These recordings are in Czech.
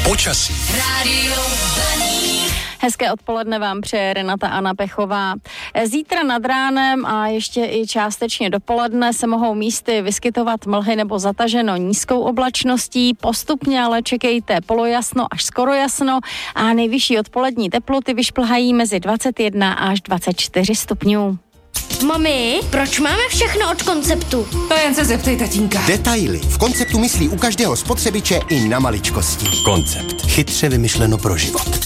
Počasí. Rádio Blaník. Hezké odpoledne vám přeje Renata Anna Pechová. Zítra nad ránem a ještě i částečně dopoledne se mohou místy vyskytovat mlhy nebo zataženo nízkou oblačností. Postupně ale čekejte polojasno až skoro jasno a nejvyšší odpolední teploty vyšplhají mezi 21 až 24 stupňů. Mami, proč máme všechno od Konceptu? To jen se zeptej tatínka. Detaily. V Konceptu myslí u každého spotřebiče i na maličkosti. Koncept. Chytře vymyšleno pro život.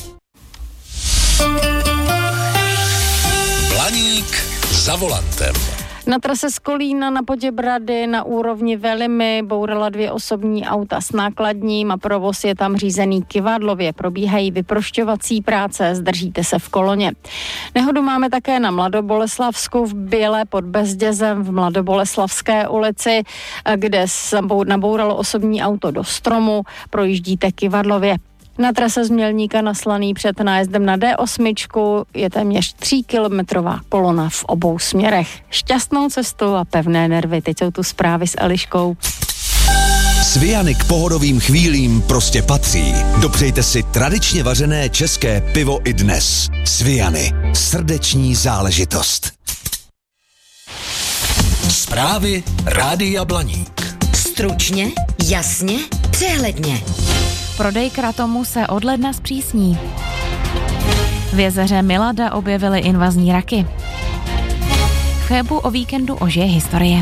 Blaník za volantem. Na trase z Kolína na Poděbrady na úrovni Velimy bourala 2 osobní auta s nákladním a provoz je tam řízený kyvadlově. Probíhají vyprošťovací práce, zdržíte se v koloně. Nehodu máme také na Mladoboleslavsku v Bělé pod Bezdězem v Mladoboleslavské ulici, kde nabouralo osobní auto do stromu, projíždíte kyvadlově. Na trase z Mělníka na Slaný před nájezdem na D8 je téměř 3kilometrová kolona v obou směrech. Šťastnou cestu a pevné nervy. Teď jsou tu zprávy s Eliškou. Sviany k pohodovým chvílím prostě patří. Dopřejte si tradičně vařené české pivo i dnes. Sviany. Srdeční záležitost. Zprávy Rádia Blaník. Stručně, jasně, přehledně. Prodej kratomu se od ledna zpřísní. V jezeře Milada objevili invazní raky. V Chebu o víkendu ožije historie.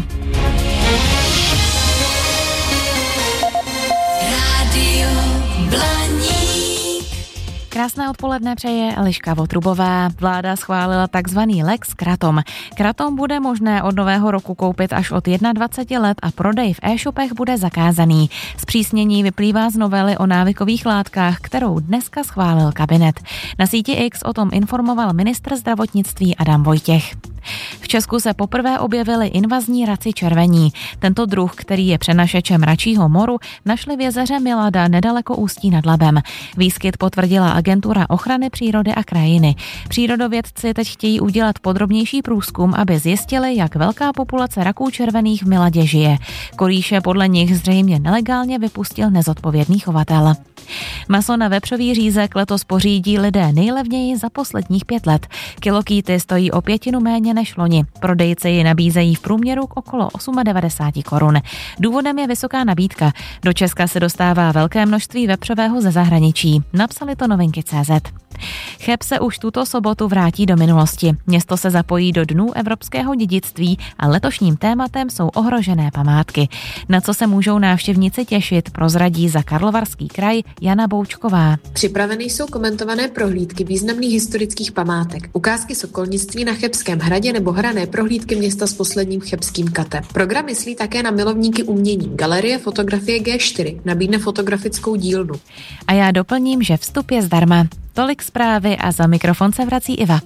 Rádio Blaník. Krásné odpoledne přeje Eliška Votrubová. Vláda schválila takzvaný Lex Kratom. Kratom bude možné od nového roku koupit až od 21 let a prodej v e-shopech bude zakázaný. Zpřísnění vyplývá z novely o návykových látkách, kterou dneska schválil kabinet. Na síti X o tom informoval ministr zdravotnictví Adam Vojtěch. V Česku se poprvé objevili invazní raci červení. Tento druh, který je přenašečem račího moru, našli v jezeře Milada nedaleko Ústí nad Labem. Výskyt potvrdila Agentura ochrany přírody a krajiny. Přírodovědci teď chtějí udělat podrobnější průzkum, aby zjistili, jak velká populace raků červených v Miladě žije. Korýše podle nich zřejmě nelegálně vypustil nezodpovědný chovatel. Maso na vepřový řízek letos pořídí lidé nejlevněji za posledních 5 let. Kilokýty stojí o 1/5 méně než loni. Prodejci ji nabízejí v průměru k okolo 98 korun. Důvodem je vysoká nabídka. Do Česka se dostává velké množství vepřového ze zahraničí. Napsali to Novinky.cz. Cheb se už tuto sobotu vrátí do minulosti. Město se zapojí do Dnů evropského dědictví a letošním tématem jsou ohrožené památky. Na co se můžou návštěvníci těšit, prozradí za Karlovarský kraj Jana Boučková. Připraveny jsou komentované prohlídky významných historických památek, ukázky sokolnictví na Chebském hradě nebo hrané prohlídky města s posledním chebským katem. Program myslí také na milovníky umění. Galerie fotografie G4 nabídne fotografickou dílnu. A já doplním, že vstup je zdarma. Tolik zprávy a za mikrofon se vrací Iva.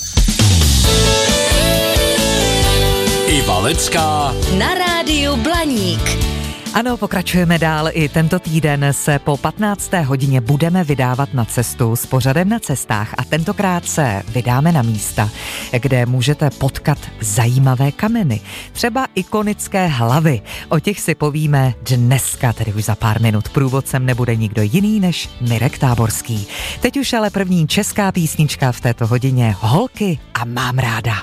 Iva Lecká Na rádiu Blaník. Ano, pokračujeme dál. I tento týden se po 15. hodině budeme vydávat na cestu s pořadem na cestách a tentokrát se vydáme na místa, kde můžete potkat zajímavé kameny. Třeba ikonické hlavy. O těch si povíme dneska, tedy už za pár minut. Průvodcem nebude nikdo jiný než Mirek Táborský. Teď už ale první česká písnička v této hodině. Holky a mám ráda.